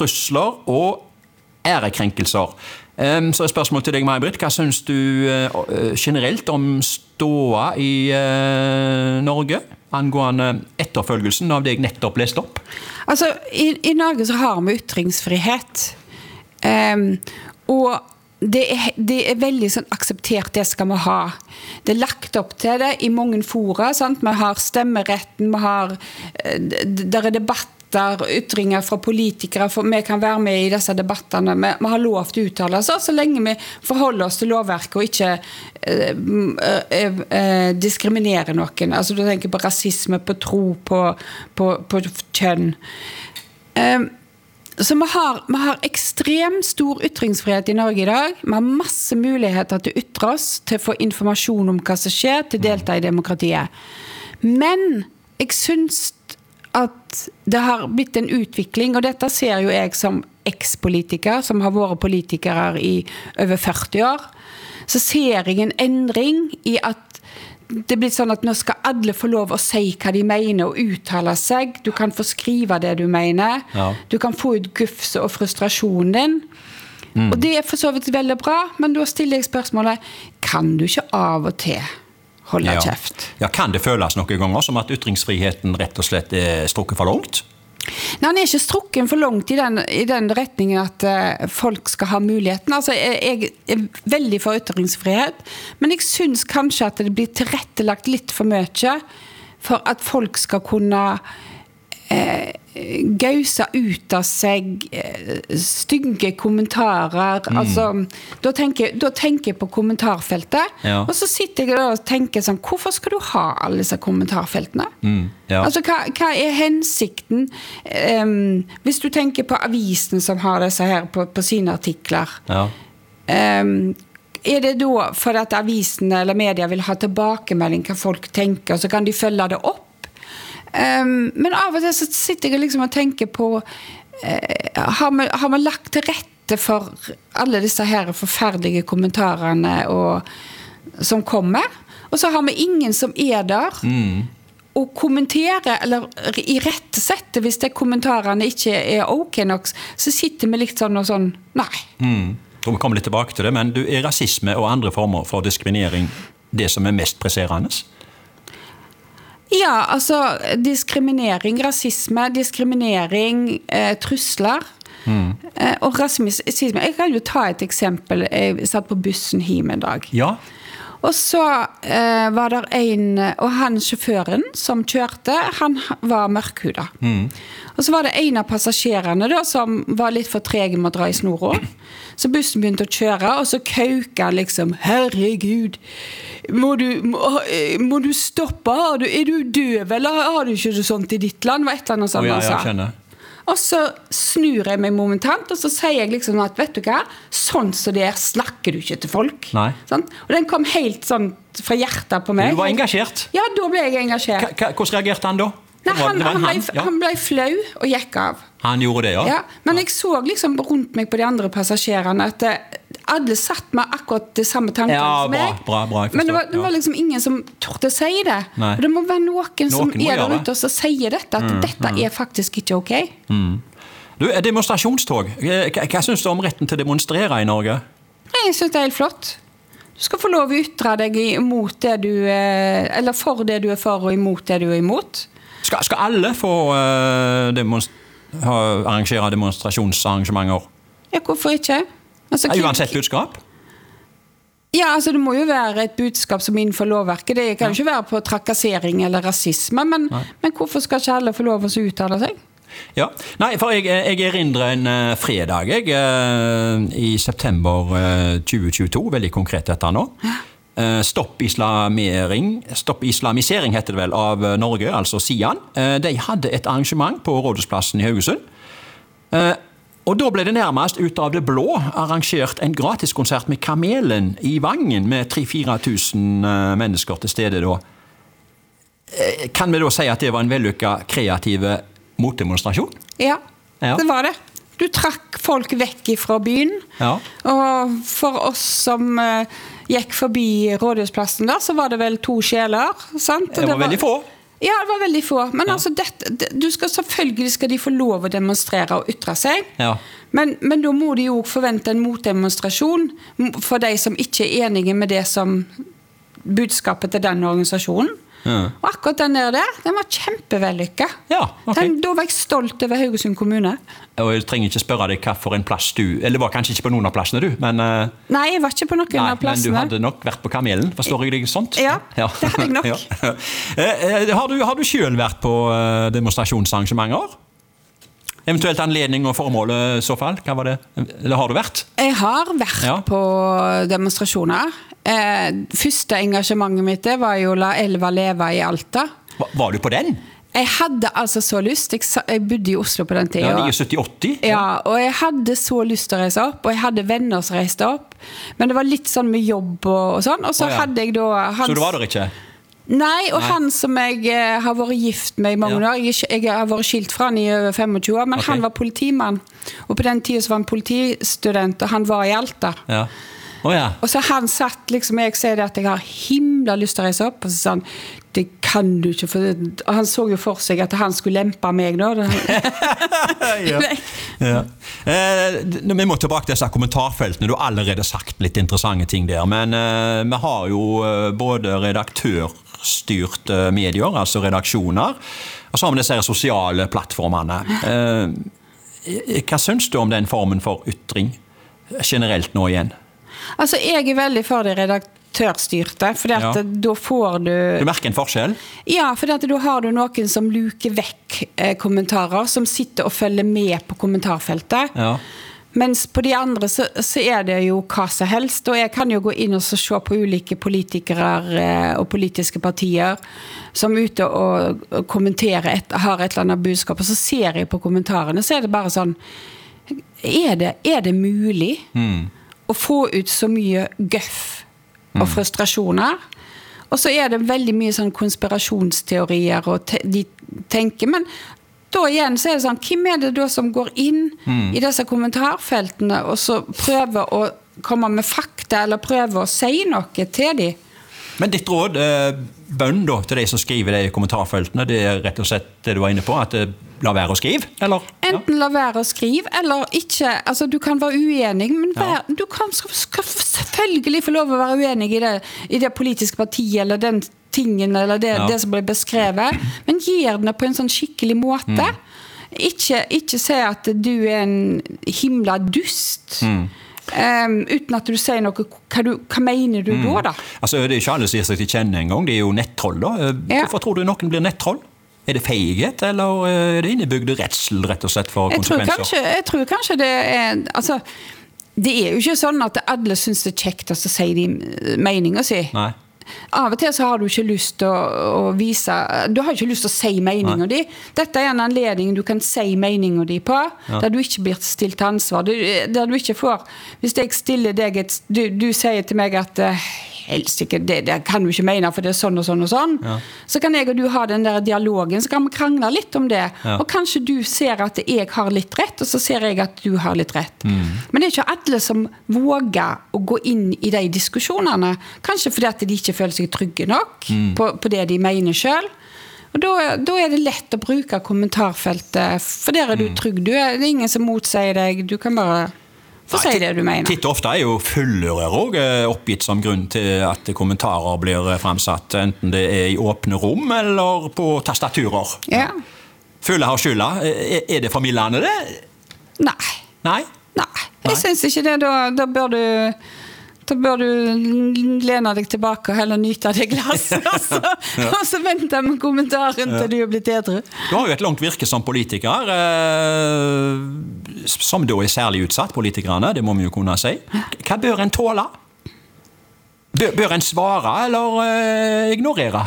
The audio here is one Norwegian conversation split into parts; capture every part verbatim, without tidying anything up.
trusler og ærekrenkelser. Um, så er spørsmålet til deg, May-Britt, hva synes du uh, generelt om ståa i uh, Norge angående etterfølgelsen av det jeg nettopp leste opp? Altså, i, i Norge så har vi ytringsfrihet. Um, og det er, det er veldig sånn akseptert, det skal vi ha. Det er lagt opp til det i mange fora, sant? Vi har stemmeretten, vi har, der er debatter, ytringer fra politikere, for vi kan være med i disse debattene, vi, vi har lov til å uttale oss, så lenge vi forholder oss til lovverket og ikke eh, eh, eh, diskriminerer noen. Altså du tenker på rasisme, på tro, på, på, på kjønn. Um, Så vi har, vi har ekstremt stor ytringsfrihet i Norge i dag. Vi har masse muligheter til å ytre oss, til å få informasjon om hva som skjer, til å delta i demokratiet. Men jeg synes at det har blitt en utvikling, og dette ser jo jeg som eks-politiker, som har vært politikere i over førti år, så ser jeg en endring i at det blir sånn at nå skal alle få lov å si hva de mener og uttale seg. Du kan få skrive det du mener. Ja. Du kan få ut gufs og frustrasjonen din. Mm. Og det er for så vidt veldig bra, men da stiller jeg spørsmålet, kan du ikke av og til holde ja. kjeft? Ja, kan det føles noen ganger som at ytringsfriheten rett og slett er strukket for langt? Nei, han er ikke strukken for langt i den, i den retningen at uh, folk skal ha muligheten. Altså, jeg, jeg er veldig for ytringsfrihet, men jeg synes kanskje at det blir tilrettelagt litt for mye for at folk skal kunne uh, gause ut av seg uh, stygge kommentarer. Mm. Altså, da tenker, da tenker jeg på kommentarfeltet, ja. Og så sitter jeg og tenker sånn, hvorfor skal du ha alle disse kommentarfeltene? Mm. Ja. Altså, hva, hva er hensikten? Um, hvis du tenker på avisen som har disse her på, på sine artikler, ja. um, er det da for at avisen eller media vil ha tilbakemelding hva folk tenker, så kan de følge det opp? Um, men av og til så sitter jeg liksom og tenker på, uh, har, vi, har vi lagt til rette for alle disse her forferdelige kommentarene og, som kommer? Og så har vi ingen som er der, mm. å kommentere eller irettesette hvis det kommentarene ikke er ok nok, så sitter vi litt sånn og sånn, nei. Mm. Og vi kommer litt tilbake til det, men du, er rasisme og andre former for diskriminering det som er mest presserende? Ja, altså diskriminering, rasisme, diskriminering, eh, trusler, mm. eh, og rasisme. Jeg kan jo ta et eksempel. Jeg satt på bussen hjem en dag. Ja. Og så eh, var det en, og han sjåføren som kjørte, han var mørkhuda. Mm. Og så var det en av passasjerene da, som var litt for trege med å dra i snora. Så bussen begynte å kjøre, og så kauka han liksom, herregud, må du, må, må du stoppe? Er du, er du døv, eller har du ikke det sånt i ditt land? Hva et eller annet sånt oh, ja, han sa. Jeg kjenner. Og så snur jeg meg momentant, og så sier jeg liksom at, vet du hva, sånn så der slakker du ikke til folk. Nei. Sånn? Og den kom helt sånn fra hjertet på meg. Du var engasjert? Ja, da ble jeg engasjert. K- hvordan reagerte han da? Nei, han, han, han, ble, ja. han ble flau og gikk av. Han gjorde det, ja? Ja, men jeg så liksom rundt meg på de andre passasjerene at alle satt med akkurat det samme tankene ja, som meg. Bra, bra, men det var, det var liksom ingen som torde si det. Nei. Og det må være noen, noen som er der ute og sier dette, at mm, dette mm. er faktisk ikke ok. Mm. Du, demonstrasjonstog. Hva, hva synes du om retten til å demonstrere i Norge? Jeg synes det er helt flott. Du skal få lov å ytre deg imot det du, eller for det du er for og imot det du er imot. Skal, skal alle få uh, demonst- ha, arrangere demonstrasjonsarrangementer? Ja, hvorfor ikke? Altså, er uansett budskap? Ja, altså det må jo være et budskap som innenfor lovverket. Det kan jo ja. ikke være på trakassering eller rasisme, men, men hvorfor skal ikke alle få lov å uttale seg? Ja, nei, for jeg, jeg erindrer en uh, fredag jeg, uh, i september uh, tjue tjueto, veldig konkret dette nå. Ja. Uh, stopp islamering, stopp islamisering heter det vel av uh, Norge, altså Sian. Uh, de hadde et arrangement på Rådhusplassen i Haugesund. Uh, og da ble det nærmest ut av det blå arrangert en gratiskonsert med Kamelen i Vangen med tre-fire tusen uh, mennesker til stede da. Uh, kan vi da si at det var en vellykket kreativ motdemonstrasjon? Ja, ja, det var det. Du trakk folk vekk fra byen, ja. og for oss som uh, gikk forbi Rådhusplassen der, så var det vel to sjeler, sant? Det var, det var veldig få. Ja, det var veldig få. Men Ja. altså, dette, det, du skal, selvfølgelig skal de få lov å demonstrere og ytre seg. Ja. Men, men da må de jo forvente en motdemonstrasjon for de som ikke er enige med det som budskapet til den organisasjonen. Ja. Og akkurat den der, der den var kjempevellykket. Ja, ok. Den, da var jeg stolt over Haugesund kommune. Og jeg trenger ikke spørre deg hva for en plass du, eller det var kanskje ikke på noen av plassene du, men, eh, Nei, jeg var ikke på noen nei, av men du plassene. hadde nok vært på Kamelen, forstår jeg deg sånt? Ja, det hadde jeg nok. Ja. Eh, eh, Har du, har du selv vært på eh, demonstrasjonsarrangementer? Eventuelt anledning og formål i så fall, hva var det? Eller har du vært? Jeg har vært Ja. på demonstrasjoner. Eh, første engasjementet mitt det var jo La Elva leve i Alta. Var, var du på den? Jeg hadde altså så lyst. Jeg, sa- jeg bodde i Oslo på den tiden. Ja, syttini åtti? Ja, og jeg hadde så lyst til å reise opp, og jeg hadde venner som reiste opp. Men det var litt sånn med jobb og, og sånn. Og så Å, ja. hadde jeg da hans, Så du var der ikke? Nei, og Nei. han som jeg eh, har vært gift med i mange Ja. år, jeg, er ikke- jeg har vært skilt fra han i over tjuefem år, men Ok. han var politimann. Og på den tiden så var han politistudent, og han var i Alta. Ja. Å ja. Og så han satt liksom, jeg sier det at jeg har himla lyst til å reise opp, og så sa han, det kan du ikke, for det. Og han så jo for seg at han skulle lempe meg nå. ja. Ja. Eh, d- vi må tilbake til disse kommentarfeltene. Du har allerede sagt litt interessante ting der, men eh, vi har jo eh, både redaktørstyrte medier, altså redaksjoner, og så har vi disse her sosiale plattformene. Eh, hva synes du om den formen for ytring generelt nå igjen? Altså, jeg er veldig for det redaktørstyrte, for Ja. da får du... Du merker en forskjell? Ja, for da har du noen som luker vekk eh, kommentarer, som sitter og følger med på kommentarfeltet. Ja. Mens på de andre så, så er det jo hva som helst, og jeg kan jo gå inn og så se på ulike politikere eh, og politiske partier som er ute og, og kommenterer, et, har et eller annet budskap, og så ser jeg på kommentarene, så er det bare sånn, er det, er det mulig Mm. å få ut så mye gøff og frustrasjoner? Og så er det veldig mye sånn konspirasjonsteorier, og te, de tenker, men da igjen så er det sånn, hvem er det da som går inn i disse kommentarfeltene og så prøver å komme med fakta, eller prøver å si noe til dem? Men ditt råd, eh, bønn da, til de som skriver det i kommentarfeltene, det er rett og slett det du var inne på, at eh, la være å skrive, eller? Ja. Enten la være å skrive, eller ikke, altså du kan være uenig, men Ja. vær, du kan, skal, skal selvfølgelig få lov å være uenig i det, i det politiske partiet, eller den tingen, eller det, Ja. det som ble beskrevet, men gjør det på en sånn skikkelig måte. Ikke, ikke si at du er en himla dust, um, uten at du sier noe, hva, du, hva mener du da da? Altså, det er ikke alle som gir seg til kjenne en gang, det er jo nettroll da. Eh, Ja. Hvorfor tror du noen blir nettroll? Er det feighet, eller eh, er det innebygd redsel, rett og slett, for Jeg tror, konsekvenser? kanskje, jeg tror kanskje det er, altså, det er jo ikke sånn at alle synes det er kjekt å si de meninger si. Nei. Av og til så har du ikke lyst til å, å vise, du har ikke lyst til å si meningen din. Dette er en anledning du kan si meningen din på, der du ikke blir stilt til ansvar. Du, der du ikke får, hvis jeg stiller deg et, du, du sier til meg at eh, helst ikke, det, det kan du ikke mene, for det er sånn og sånn og sånn. Ja. Så kan jeg og du ha den der dialogen, så kan vi krangle litt om det. Ja. Og kanskje du ser at jeg har litt rett, og så ser jeg at du har litt rett. Men det er ikke alle som våger å gå inn i de diskusjonene. Kanskje fordi at de ikke føler seg trygge nok på, på det de mener selv. Og da, da er det lett å bruke kommentarfeltet, for der er du trygg. Du er, det er ingen som motsier deg, du kan bare få si det du mener. Titt og ofte er jo fullører også oppgitt som grunn til at kommentarer blir framsatt, enten det er i åpne rom eller på tastaturer. Ja. Fulle har skylda. Er er det formildende det? Nei. Nei? Nei, jeg Nei. synes ikke det. Da, da bør du da bør du lene deg tilbake og heller nyte av det glasset, og så, og så vente med kommentaren til du er blitt edru. Du har jo et langt virke som politiker, eh, som da er særlig utsatt, politikerne, det må vi jo kunne si. Hva bør en tåle? Bør, bør en svare, eller eh, ignorere?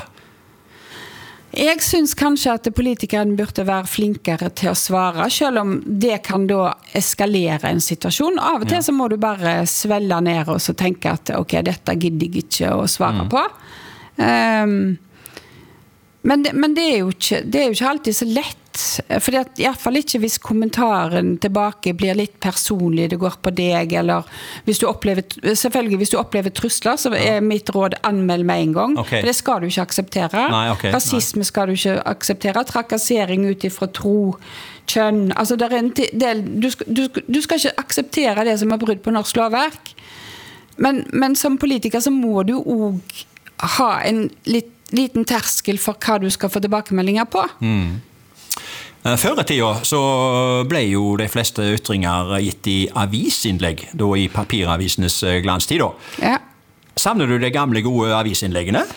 Jeg synes kanskje at politikeren burde være flinkere til å svare, selv om det kan da eskalere en situasjon. Av og til så må du bare svelle ned og så tenke at ok, dette gidder jeg ikke å svare på. Um, men det, men det, er jo ikke, det er jo ikke alltid så lett. for det I hvert fall ikke hvis kommentaren tilbake blir litt personlig, det går på deg, eller hvis du opplever, selvfølgelig hvis du opplever trusler, så er mitt råd anmeld med en gang, okay. for det skal du ikke akseptere. Nei, okay. Rasisme skal du ikke akseptere, trakassering ut ifra tro, kjønn, altså det er en del, du skal, du, du skal ikke akseptere det som er brudd på norsk lovverk, men, men som politiker så må du også ha en litt liten terskel for hva du skal få tilbakemeldinger på. Mm. Før I tida så ble jo de fleste ytringer gitt I avisinnlegg, da I papiravisenes glanstid. Ja. Savner du de gamle gode avisinnleggene?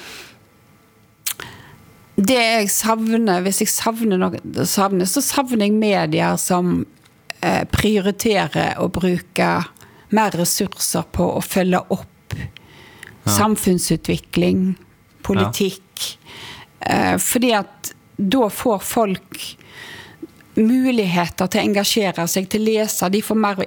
Det jeg savner, hvis jeg savner noe, savner, så savner jeg medier som eh, prioriterer å bruke mer ressurser på å følge opp ja. Samfunnsutvikling, politikk, ja. Fordi at da får folk muligheter til å engasjere seg, til å lese, de får mer